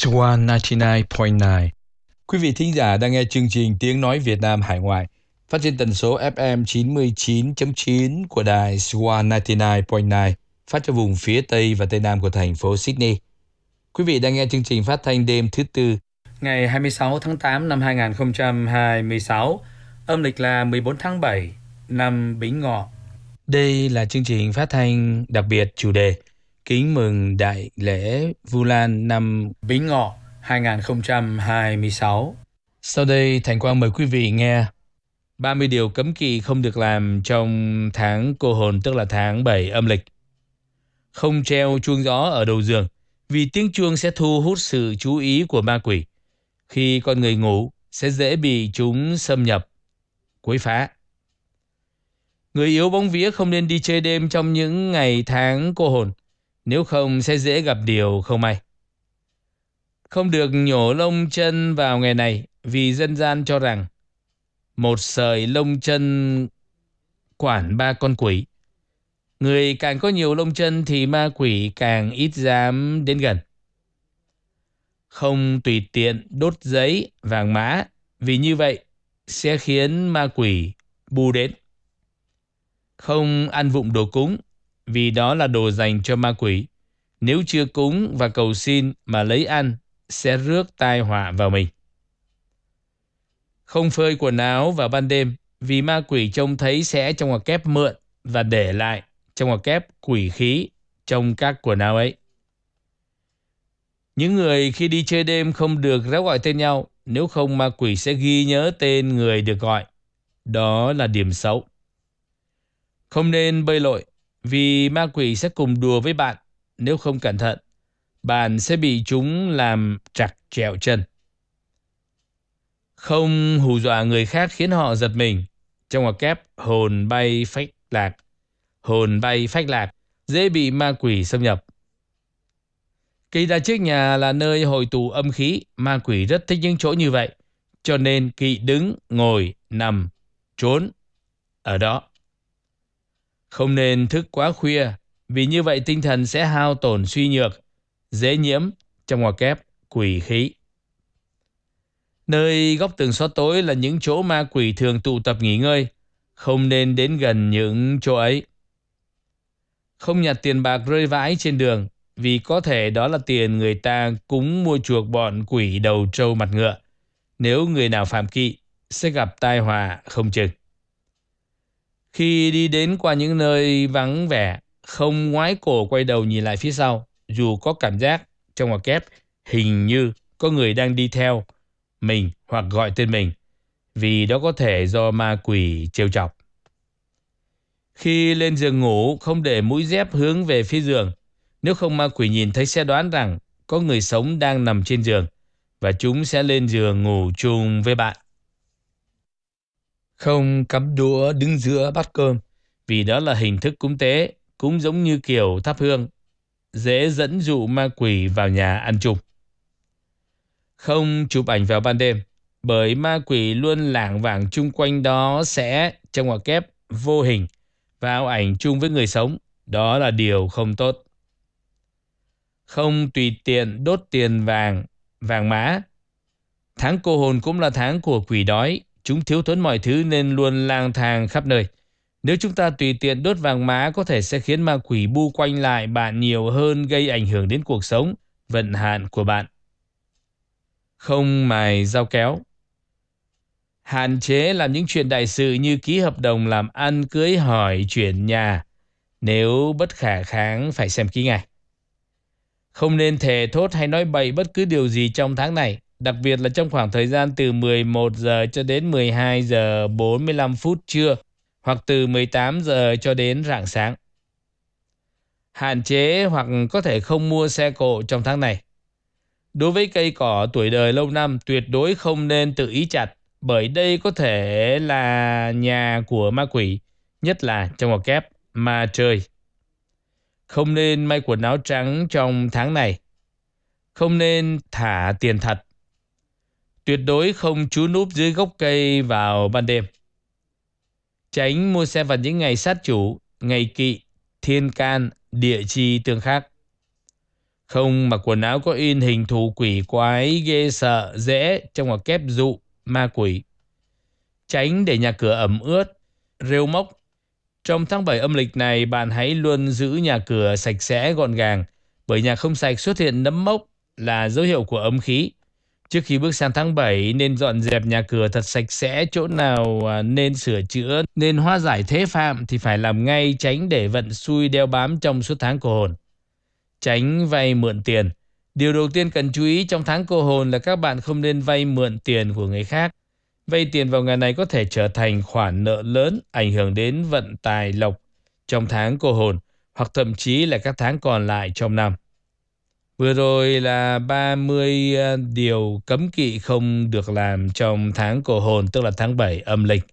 Swan 99.9. Quý vị thính giả đang nghe chương trình Tiếng Nói Việt Nam Hải Ngoại phát trên tần số FM 99.9 của đài Swan 99.9 phát cho vùng phía Tây và Tây Nam của thành phố Sydney. Quý vị đang nghe chương trình phát thanh đêm thứ Tư, ngày 26 tháng 8 năm 2026, âm lịch là 14 tháng 7 năm Bính Ngọ. Đây là chương trình phát thanh đặc biệt chủ đề kính mừng Đại lễ Vu Lan năm Bính Ngọ 2026. Sau đây, Thành Quang mời quý vị nghe 30 điều cấm kỵ không được làm trong tháng cô hồn, tức là tháng 7 âm lịch. Không treo chuông gió ở đầu giường, vì tiếng chuông sẽ thu hút sự chú ý của ma quỷ. Khi con người ngủ, sẽ dễ bị chúng xâm nhập, quấy phá. Người yếu bóng vía không nên đi chơi đêm trong những ngày tháng cô hồn, nếu không sẽ dễ gặp điều không may. Không được nhổ lông chân vào ngày này, vì dân gian cho rằng một sợi lông chân quản 3 con quỷ. Người càng có nhiều lông chân thì ma quỷ càng ít dám đến gần. Không tùy tiện đốt giấy vàng mã, vì như vậy sẽ khiến ma quỷ bu đến. Không ăn vụng đồ cúng, vì đó là đồ dành cho ma quỷ. Nếu chưa cúng và cầu xin mà lấy ăn, sẽ rước tai họa vào mình. Không phơi quần áo vào ban đêm, vì ma quỷ trông thấy sẽ trong ngoặc kép mượn và để lại trong ngoặc kép quỷ khí trong các quần áo ấy. Những người khi đi chơi đêm không được réo gọi tên nhau, nếu không ma quỷ sẽ ghi nhớ tên người được gọi. Đó là điểm xấu. Không nên bơi lội, vì ma quỷ sẽ cùng đùa với bạn. Nếu không cẩn thận, bạn sẽ bị chúng làm trặc trẹo chân. Không hù dọa người khác khiến họ giật mình. Trong ngoặc kép hồn bay phách lạc. Hồn bay phách lạc, dễ bị ma quỷ xâm nhập. Kỵ ra trước nhà là nơi hội tụ âm khí. Ma quỷ rất thích những chỗ như vậy, cho nên kỵ đứng, ngồi, nằm, trốn ở đó. Không nên thức quá khuya, vì như vậy tinh thần sẽ hao tổn suy nhược, dễ nhiễm trong ngoặc kép quỷ khí. Nơi góc tường xó tối là những chỗ ma quỷ thường tụ tập nghỉ ngơi. Không nên đến gần những chỗ ấy. Không nhặt tiền bạc rơi vãi trên đường, vì có thể đó là tiền người ta cúng mua chuộc bọn quỷ đầu trâu mặt ngựa. Nếu người nào phạm kỵ, sẽ gặp tai họa không chừng. Khi đi đến qua những nơi vắng vẻ, không ngoái cổ quay đầu nhìn lại phía sau, dù có cảm giác trong ngoặc kép hình như có người đang đi theo mình hoặc gọi tên mình, vì đó có thể do ma quỷ trêu chọc. Khi lên giường ngủ, không để mũi dép hướng về phía giường, nếu không ma quỷ nhìn thấy sẽ đoán rằng có người sống đang nằm trên giường và chúng sẽ lên giường ngủ chung với bạn. Không cắm đũa đứng giữa bát cơm, vì đó là hình thức cúng tế, cũng giống như kiểu thắp hương, dễ dẫn dụ ma quỷ vào nhà ăn chung. Không chụp ảnh vào ban đêm, bởi ma quỷ luôn lảng vảng chung quanh đó sẽ trong ngoặc kép vô hình vào ảnh chung với người sống. Đó là điều không tốt. Không tùy tiện đốt tiền vàng, vàng mã. Tháng cô hồn cũng là tháng của quỷ đói. Chúng thiếu thốn mọi thứ nên luôn lang thang khắp nơi. Nếu chúng ta tùy tiện đốt vàng mã, có thể sẽ khiến ma quỷ bu quanh lại bạn nhiều hơn, gây ảnh hưởng đến cuộc sống, vận hạn của bạn. Không mài dao kéo. Hạn chế làm những chuyện đại sự như ký hợp đồng làm ăn, cưới hỏi, chuyển nhà. Nếu bất khả kháng phải xem kỹ ngay. Không nên thề thốt hay nói bậy bất cứ điều gì trong tháng này, đặc biệt là trong khoảng thời gian từ 11 giờ cho đến 12 giờ 45 phút trưa hoặc từ 18 giờ cho đến rạng sáng. Hạn chế hoặc có thể không mua xe cộ trong tháng này. Đối với cây cỏ tuổi đời lâu năm, tuyệt đối không nên tự ý chặt, bởi đây có thể là nhà của ma quỷ, nhất là trong ngoặc kép ma chơi. Không nên may quần áo trắng trong tháng này. Không nên thả tiền thật. Tuyệt đối không trú núp dưới gốc cây vào ban đêm. Tránh mua xe vào những ngày sát chủ, ngày kỵ, thiên can, địa chi tương khắc. Không mặc quần áo có in hình thù quỷ quái ghê sợ dễ trong ngoặc kép dụ ma quỷ. Tránh để nhà cửa ẩm ướt, rêu mốc. Trong tháng 7 âm lịch này, bạn hãy luôn giữ nhà cửa sạch sẽ gọn gàng, bởi nhà không sạch xuất hiện nấm mốc là dấu hiệu của âm khí. Trước khi bước sang tháng 7 nên dọn dẹp nhà cửa thật sạch sẽ, chỗ nào nên sửa chữa, nên hóa giải thế phạm thì phải làm ngay, tránh để vận xui đeo bám trong suốt tháng cô hồn. Tránh vay mượn tiền. Điều đầu tiên cần chú ý trong tháng cô hồn là các bạn không nên vay mượn tiền của người khác. Vay tiền vào ngày này có thể trở thành khoản nợ lớn, ảnh hưởng đến vận tài lộc trong tháng cô hồn, hoặc thậm chí là các tháng còn lại trong năm. Vừa rồi là 30 điều cấm kỵ không được làm trong tháng cô hồn, tức là tháng 7 âm lịch.